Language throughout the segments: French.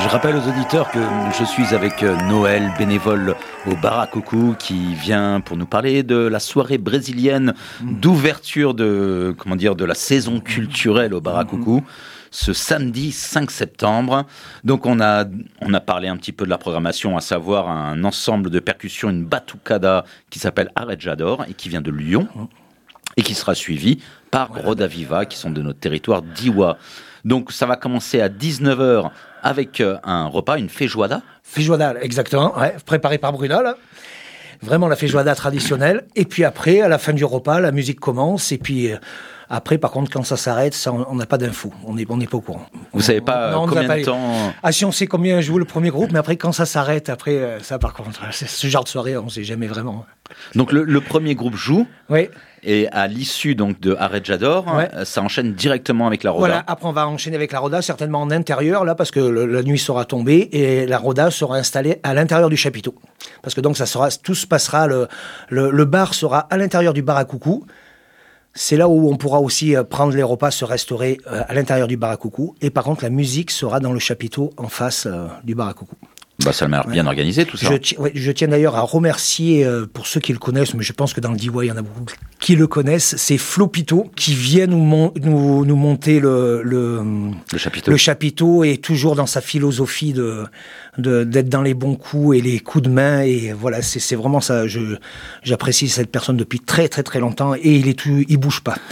rappelle aux auditeurs que je suis avec Noël, bénévole au Bar à Coucou, qui vient pour nous parler de la soirée brésilienne d'ouverture de la saison culturelle au Bar à Coucou, ce samedi 5 septembre. Donc on a parlé un petit peu de la programmation, à savoir un ensemble de percussions, une batucada qui s'appelle Arrejador et qui vient de Lyon et qui sera suivie par Roda Viva, qui sont de notre territoire d'Iwa. Donc ça va commencer à 19h avec un repas, une feijoada. Feijoada, exactement, préparée par Bruna, là. Vraiment la feijoada traditionnelle. Et puis après, à la fin du repas, la musique commence. Et puis après, par contre, quand ça s'arrête, ça, on n'a pas d'infos. On n'est pas au courant. Vous savez pas combien de temps... Ah si, on sait combien joue le premier groupe, mais après, quand ça s'arrête, après, ça par contre, c'est ce genre de soirée, on ne sait jamais vraiment. Donc le premier groupe joue. Oui. Et à l'issue donc de Arrejador, ça enchaîne directement avec la Roda. Voilà, après on va enchaîner avec la Roda, certainement en intérieur, là, parce que la nuit sera tombée, et la Roda sera installée à l'intérieur du chapiteau. Parce que donc tout se passera, le bar sera à l'intérieur du Bar à Coucou. C'est là où on pourra aussi prendre les repas, se restaurer à l'intérieur du Bar à Coucou. Et par contre, la musique sera dans le chapiteau en face du Bar à Coucou. Bah, ça m'a l'air bien organisé, tout ça. Je tiens d'ailleurs à remercier, pour ceux qui le connaissent, mais je pense que dans le DIY, il y en a beaucoup qui le connaissent, c'est Flopito qui vient nous monter le chapiteau, et toujours dans sa philosophie d'être dans les bons coups et les coups de main. Et voilà, c'est vraiment ça. J'apprécie cette personne depuis très très très longtemps, et il bouge pas.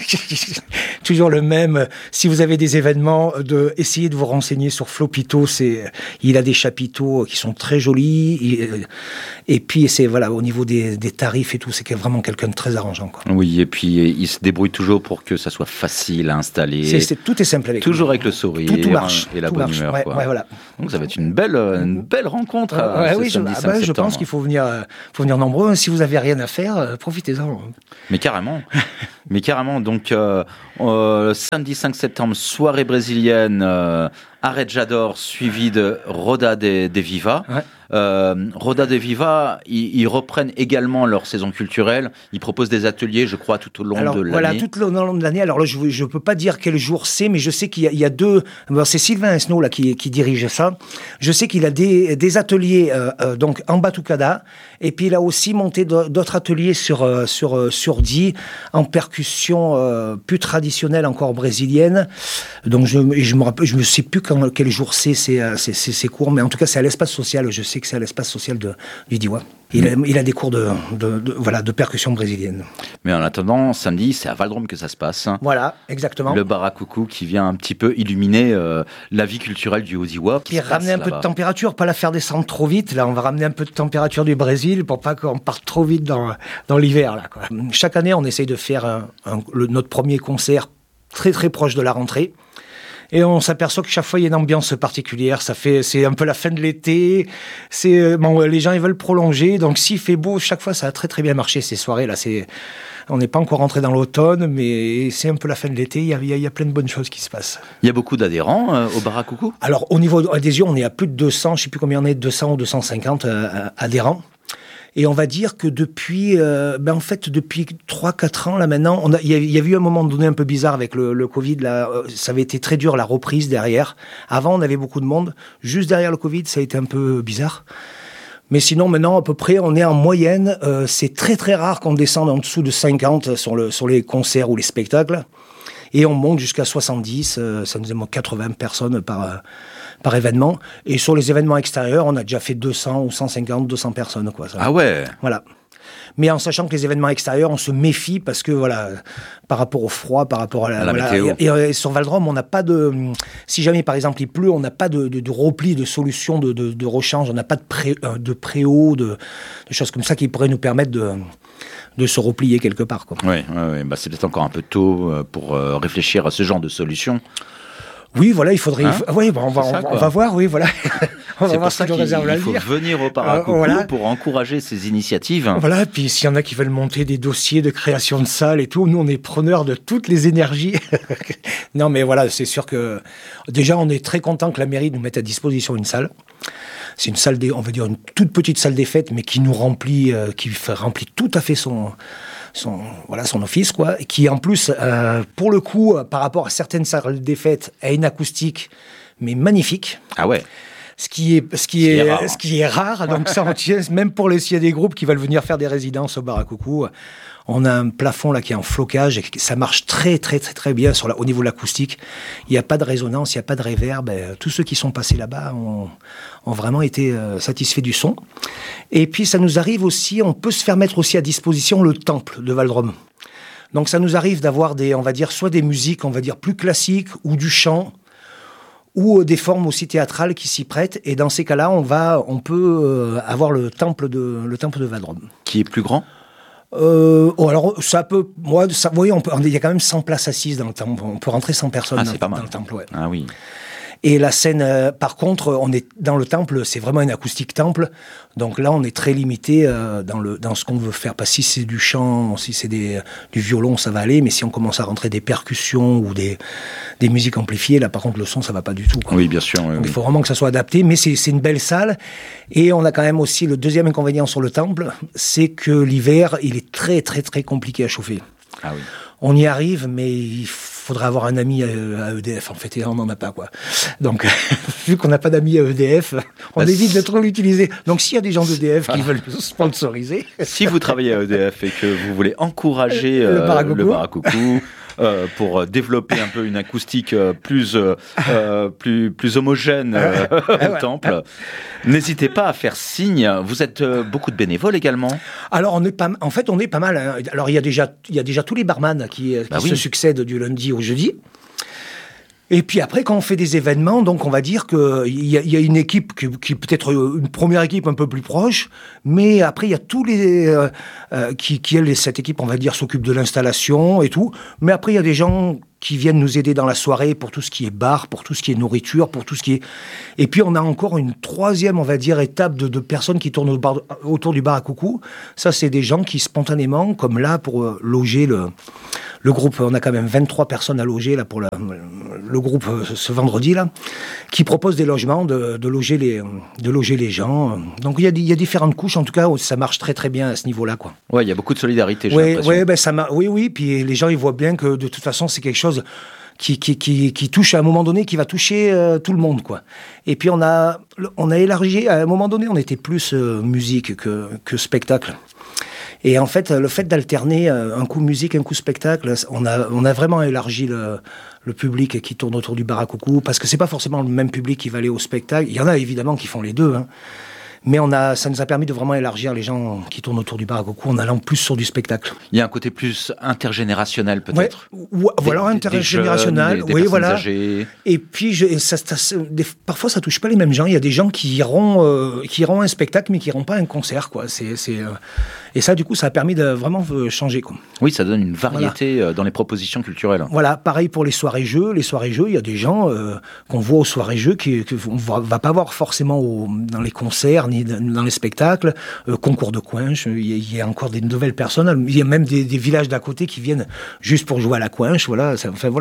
Toujours le même. Si vous avez des événements, essayez de vous renseigner sur Flopito. Il a des chapiteaux qui sont très jolis, et puis c'est au niveau des tarifs et tout, c'est vraiment quelqu'un de très arrangeant, quoi. Oui, et puis il se débrouille toujours pour que ça soit facile à installer. Tout est simple avec lui. Toujours avec le sourire tout marche, et la bonne humeur. Ouais, voilà. Donc ça va être une belle rencontre. Je pense qu'il faut venir nombreux. Si vous avez rien à faire, profitez-en. Mais carrément. Donc samedi 5 septembre, soirée brésilienne. Arrejador suivi de Roda de Viva. Roda de Viva, ils reprennent également leur saison culturelle. Ils proposent des ateliers, je crois, tout au long de l'année. Voilà, tout au long de l'année. Alors là, je ne peux pas dire quel jour c'est, mais je sais qu'il y a deux... c'est Sylvain Esnault là, qui dirige ça. Je sais qu'il a des ateliers donc en batucada, et puis il a aussi monté d'autres ateliers sur Die, en percussion plus traditionnelle, encore brésilienne. Donc je me sais plus quel jour c'est court, mais en tout cas c'est à l'espace social. Je sais que c'est à l'espace social du Diwa. Il a des cours de percussion brésilienne. Mais en attendant, samedi, c'est à Valdrome que ça se passe. Voilà, exactement. Le Bar à Coucou qui vient un petit peu illuminer la vie culturelle du Haut-Diwa. Et ramener un peu de température, pas la faire descendre trop vite. Là, on va ramener un peu de température du Brésil pour pas qu'on parte trop vite dans l'hiver, là, quoi. Chaque année, on essaye de faire notre premier concert très très proche de la rentrée. Et on s'aperçoit que chaque fois, il y a une ambiance particulière. C'est un peu la fin de l'été. Les gens, ils veulent prolonger. Donc, s'il fait beau, chaque fois, ça a très, très bien marché, ces soirées-là. On n'est pas encore rentré dans l'automne, mais c'est un peu la fin de l'été. Il y a plein de bonnes choses qui se passent. Il y a beaucoup d'adhérents au Bar à Coucou ? Alors, au niveau adhésion, on est à plus de 200. Je ne sais plus combien on est, 200 ou 250 adhérents. Et on va dire que depuis 3-4 ans, là maintenant, il y a eu un moment donné un peu bizarre avec le Covid. Là, ça avait été très dur, la reprise derrière. Avant, on avait beaucoup de monde. Juste derrière le Covid, ça a été un peu bizarre. Mais sinon, maintenant, à peu près, on est en moyenne. C'est très très rare qu'on descende en dessous de 50 sur les concerts ou les spectacles. Et on monte jusqu'à 70, ça nous est 80 personnes par événement. Et sur les événements extérieurs, on a déjà fait 200 ou 150, 200 personnes, quoi. Ça. Ah ouais. Voilà. Mais en sachant que les événements extérieurs, on se méfie parce que, par rapport au froid, par rapport à la météo. Et sur Valdrome, on n'a pas si jamais, par exemple, il pleut, on n'a pas de repli, de solution de rechange, on n'a pas de préau, de choses comme ça qui pourraient nous permettre de se replier quelque part, quoi. Oui. Bah, c'est peut-être encore un peu tôt pour réfléchir à ce genre de solution. Oui, voilà, il faudrait... on va voir, oui, voilà. C'est pour ça qu'il faut venir au Bar à Coucou pour encourager ces initiatives. Voilà, puis s'il y en a qui veulent monter des dossiers de création de salles et tout, nous, on est preneurs de toutes les énergies. Non, mais voilà, c'est sûr que... Déjà, on est très content que la mairie nous mette à disposition une salle. C'est une salle, on va dire une toute petite salle des fêtes, mais qui nous remplit, qui remplit tout à fait son office, quoi, et qui en plus, pour le coup, par rapport à certaines salles des fêtes, a une acoustique, mais magnifique. Ah ouais. ce qui est rare. Donc ça, on tient, même s'il y a des groupes qui veulent venir faire des résidences au bar à coucou, on a un plafond là qui est en flocage et ça marche très très très très bien au niveau de l'acoustique. Il n'y a pas de résonance, il n'y a pas de réverb. Tous ceux qui sont passés là-bas ont vraiment été satisfaits du son. Et puis ça nous arrive aussi, on peut se faire mettre aussi à disposition le temple de Valdrome. Donc ça nous arrive d'avoir on va dire, soit des musiques, on va dire, plus classiques ou du chant, ou des formes aussi théâtrales qui s'y prêtent. Et dans ces cas-là, on peut avoir le temple de Valdrome. Qui est plus grand ? Alors ça peut, oui, il y a quand même 100 places assises dans le temple. On peut rentrer 100 personnes dans le temple. Ouais. Ah oui. Et la scène, par contre, on est dans le temple, c'est vraiment une acoustique temple. Donc là, on est très limité dans ce qu'on veut faire. Parce que si c'est du chant, si c'est du violon, ça va aller. Mais si on commence à rentrer des percussions ou des musiques amplifiées, là, par contre, le son, ça va pas du tout, quoi. Oui, bien sûr. Donc, il faut vraiment que ça soit adapté. Mais c'est une belle salle. Et on a quand même aussi le deuxième inconvénient sur le temple, c'est que l'hiver, il est très, très, très compliqué à chauffer. Ah oui. On y arrive, mais il faudrait avoir un ami à EDF, en fait, et on n'en a pas, quoi. Donc, vu qu'on n'a pas d'amis à EDF, on évite de trop l'utiliser. Donc, s'il y a des gens d'EDF qui veulent sponsoriser... Si vous travaillez à EDF et que vous voulez encourager le bar à coucou, pour développer un peu une acoustique plus homogène au temple. N'hésitez pas à faire signe. Vous êtes beaucoup de bénévoles également. Alors on est pas mal. Hein. Alors il y a déjà tous les barman qui se succèdent du lundi au jeudi. Et puis après, quand on fait des événements, donc on va dire qu'il y a une équipe qui peut-être une première équipe un peu plus proche, mais après il y a tous les cette équipe, on va dire, s'occupe de l'installation et tout. Mais après il y a des gens qui viennent nous aider dans la soirée pour tout ce qui est bar, pour tout ce qui est nourriture, pour tout ce qui est... Et puis on a encore une troisième, on va dire, étape de personnes qui tournent autour du bar à coucou. Ça, c'est des gens qui spontanément, comme là, pour loger le groupe, on a quand même 23 personnes à loger là pour le groupe ce vendredi là, qui propose des logements, de loger les gens. Donc il y a différentes couches, en tout cas ça marche très très bien à ce niveau-là, quoi. Ouais, il y a beaucoup de solidarité. J'ai l'impression. Oui. Puis les gens ils voient bien que de toute façon c'est quelque chose qui touche à un moment donné, qui va toucher tout le monde, quoi. Et puis on a élargi. À un moment donné, on était plus musique que spectacle. Et en fait, le fait d'alterner un coup musique, un coup spectacle, on a vraiment élargi le public qui tourne autour du bar à coucou, parce que c'est pas forcément le même public qui va aller au spectacle. Il y en a évidemment qui font les deux, hein. Mais ça nous a permis de vraiment élargir les gens qui tournent autour du bar à coucou en allant plus sur du spectacle. Il y a un côté plus intergénérationnel peut-être. Ouais, voilà, intergénérationnel. Des personnes âgées. Et puis parfois ça touche pas les mêmes gens. Il y a des gens qui iront à un spectacle mais qui iront pas à un concert, quoi. Et ça, du coup, ça a permis de vraiment changer, quoi. Oui, ça donne une variété dans les propositions culturelles. Voilà, pareil pour les soirées-jeux. Les soirées-jeux, il y a des gens qu'on voit aux soirées-jeux qu'on va pas voir forcément dans les concerts ni dans les spectacles. Concours de coinche, il y a encore des nouvelles personnes. Il y a même des villages d'à côté qui viennent juste pour jouer à la coinche. Voilà,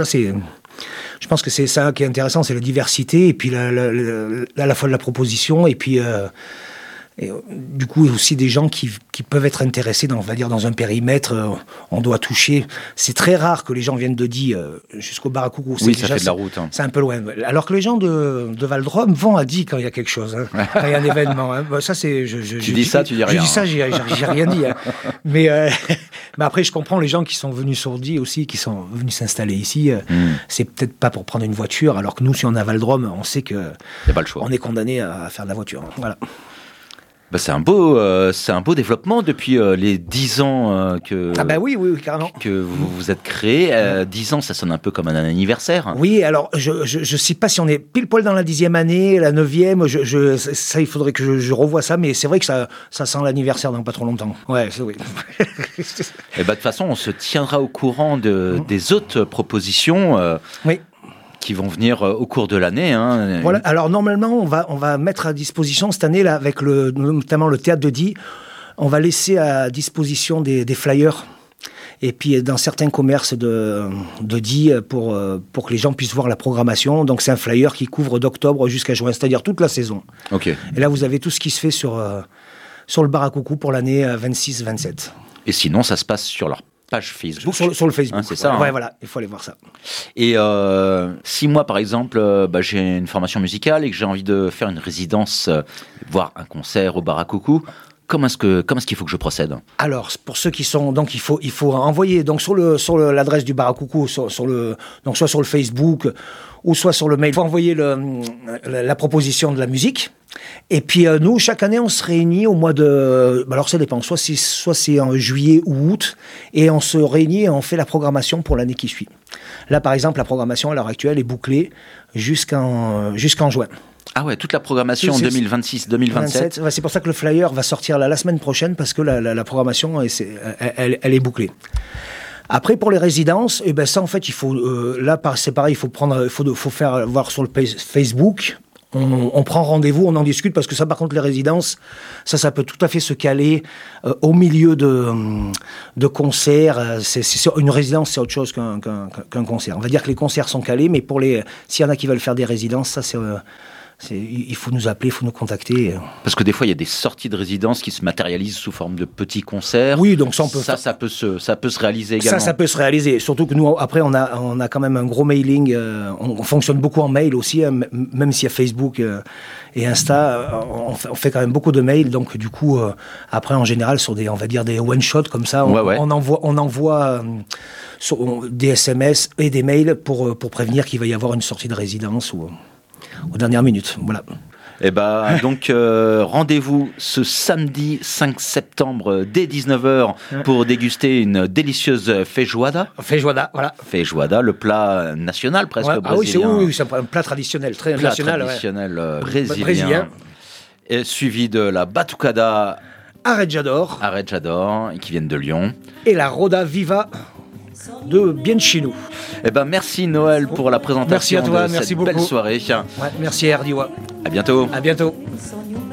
je pense que c'est ça qui est intéressant, c'est la diversité et puis à la fois de la proposition et puis... Et du coup, aussi des gens qui peuvent être intéressés dans un périmètre, on doit toucher. C'est très rare que les gens viennent de Die jusqu'au bar à coucou. Oui, ça fait de la route. Hein. C'est un peu loin. Alors que les gens de Valdrome vont à Die quand il y a quelque chose, hein, quand il y a un événement. Hein. Bah, ça, c'est. Tu dis ça, tu dis rien. Je dis ça, j'ai rien dit. Hein. Mais après, je comprends les gens qui sont venus sur Die aussi, qui sont venus s'installer ici. C'est peut-être pas pour prendre une voiture, alors que nous, si on est à Valdrome, on sait que y a pas le choix. On est condamné à faire de la voiture. Voilà. Bah c'est un beau développement depuis les 10 ans que oui, carrément. Que vous êtes créé. 10 ans, ça sonne un peu comme un anniversaire. Oui, alors je sais pas si on est pile poil dans la 10e année, la 9e. Ça, il faudrait que je revoie ça, mais c'est vrai que ça sent l'anniversaire dans pas trop longtemps. Ouais, c'est oui. Et de toute façon, on se tiendra au courant des autres propositions. Oui. Qui vont venir au cours de l'année. Hein. Voilà. Alors normalement, on va mettre à disposition cette année là, avec notamment le théâtre de Die, on va laisser à disposition des flyers. Et puis dans certains commerces de Die pour que les gens puissent voir la programmation. Donc c'est un flyer qui couvre d'octobre jusqu'à juin, c'est-à-dire toute la saison. Ok. Et là vous avez tout ce qui se fait sur le bar à coucou pour l'année 26-27. Et sinon, ça se passe sur leur page Facebook. Sur le Facebook. C'est ça. Ouais, voilà, il faut aller voir ça. Et si moi, par exemple, j'ai une formation musicale et que j'ai envie de faire une résidence, voire un concert au Bar à Coucou, comment est-ce qu'il faut que je procède? Alors, pour ceux qui sont, donc il faut envoyer donc sur l'adresse du Bar à Coucou, donc soit sur le Facebook ou soit sur le mail. Il faut envoyer la proposition de la musique. Et puis nous, chaque année, on se réunit au mois de... Alors ça dépend, soit c'est en juillet ou août, et on se réunit et on fait la programmation pour l'année qui suit. Là, par exemple, la programmation à l'heure actuelle est bouclée jusqu'en juin. Ah ouais, toute la programmation en 2026-2027. Ouais, c'est pour ça que le flyer va sortir la semaine prochaine, parce que la programmation, elle est bouclée. Après, pour les résidences, ça, en fait, il faut... là, c'est pareil, faut faire voir sur le Facebook... On prend rendez-vous, on en discute, parce que ça, par contre, les résidences, ça peut tout à fait se caler au milieu de concerts. Une résidence, c'est autre chose qu'un concert. On va dire que les concerts sont calés, mais s'il y en a qui veulent faire des résidences, ça, il faut nous appeler, il faut nous contacter. Parce que des fois, il y a des sorties de résidence qui se matérialisent sous forme de petits concerts. Oui, donc ça peut se réaliser également. Ça peut se réaliser. Surtout que nous, après, on a quand même un gros mailing. On fonctionne beaucoup en mail aussi, même s'il y a Facebook et Insta. On fait quand même beaucoup de mails. Donc, du coup, après, en général, sur des one-shot comme ça, on envoie des SMS et des mails pour prévenir qu'il va y avoir une sortie de résidence aux dernières minutes, voilà. Et donc rendez-vous ce samedi 5 septembre dès 19h pour déguster une délicieuse feijoada. Feijoada, voilà. Feijoada, le plat national presque brésilien. Ah oui, c'est un plat traditionnel, très national. Traditionnel brésilien. Et suivi de la batucada Arrejador, qui viennent de Lyon. Et la Roda Viva de Bienchinu. Merci Noël pour la présentation. Merci à toi, merci beaucoup. Belle soirée. Merci Erdiwa. À bientôt. À bientôt.